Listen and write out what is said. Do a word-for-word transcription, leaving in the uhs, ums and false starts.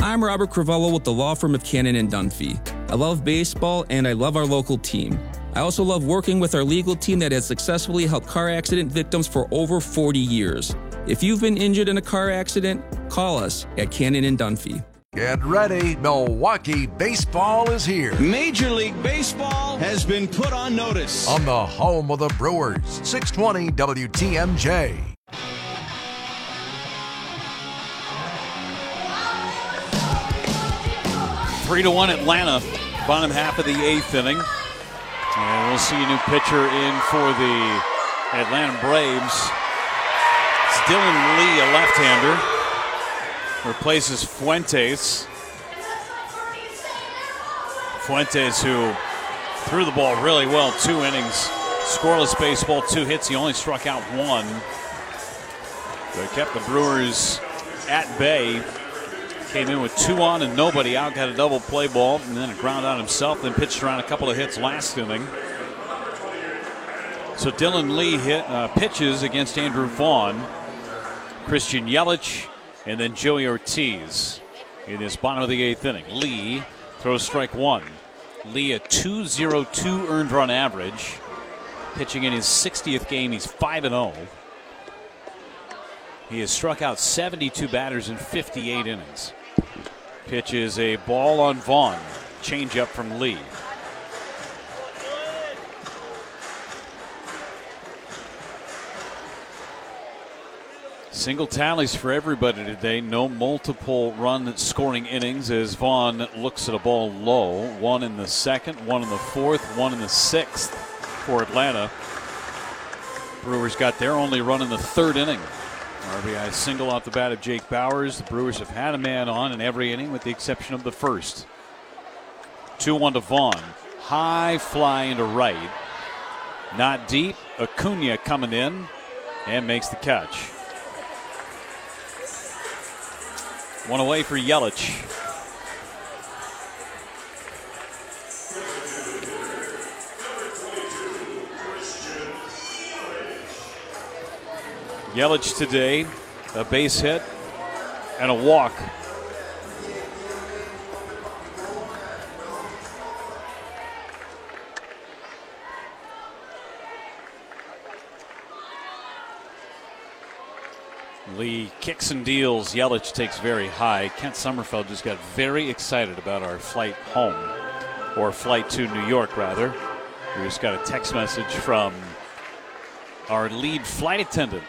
I'm Robert Crivello with the law firm of Cannon and Dunphy. I love baseball and I love our local team. I also love working with our legal team that has successfully helped car accident victims for over forty years. If you've been injured in a car accident, call us at Cannon and Dunphy. Get ready, Milwaukee baseball is here. Major League Baseball has been put on notice. On the home of the Brewers, six twenty W T M J. Three to one Atlanta, bottom half of the eighth inning. And we'll see a new pitcher in for the Atlanta Braves. It's Dylan Lee, a left-hander. Replaces Fuentes. Fuentes, who threw the ball really well, two innings. Scoreless baseball, two hits. He only struck out one. But kept the Brewers at bay. Came in with two on and nobody out, got a double play ball, and then a ground out himself, then pitched around a couple of hits last inning. So Dylan Lee hit uh, pitches against Andrew Vaughn, Christian Yelich, and then Joey Ortiz in this bottom of the eighth inning. Lee throws strike one. Lee a two oh two earned run average. Pitching in his sixtieth game, he's five and oh. He has struck out seventy-two batters in fifty-eight innings. Pitch is a ball on Vaughn. Change up from Lee. Single tallies for everybody today. No multiple run scoring innings as Vaughn looks at a ball low. One in the second, one in the fourth, one in the sixth for Atlanta. Brewers got their only run in the third inning. R B I single off the bat of Jake Bauers. The Brewers have had a man on in every inning with the exception of the first. two one to Vaughn. High fly into right. Not deep. Acuna coming in and makes the catch. One away for Yelich. Yelich today, a base hit and a walk. Lee kicks and deals. Yelich takes very high. Kent Sommerfeld just got very excited about our flight home, or flight to New York, rather. We just got a text message from our lead flight attendant,